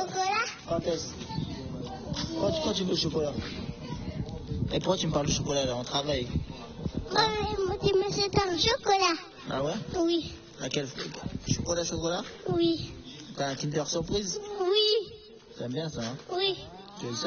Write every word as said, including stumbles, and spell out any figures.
chocolat? Quand est-ce? Quand, quand tu veux le chocolat? Et pourquoi tu me parles de chocolat là? On travaille. Moi, je me c'est un chocolat. Ah ouais? Oui. À quel chocolat, chocolat? Oui. T'as un Kinder Surprise? Oui. J'aime bien ça, hein? Oui. Tu veux ça?